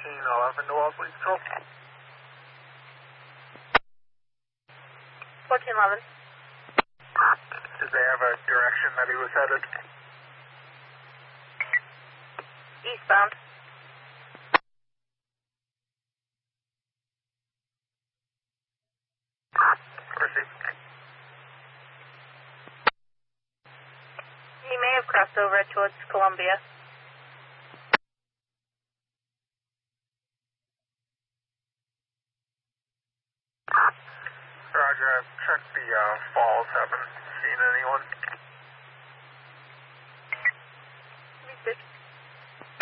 1411 to Wellesley Patrol. 1411. Did they have a direction that he was headed? Eastbound. Proceed. He may have crossed over towards Columbia. Roger, I've checked the falls, haven't seen anyone.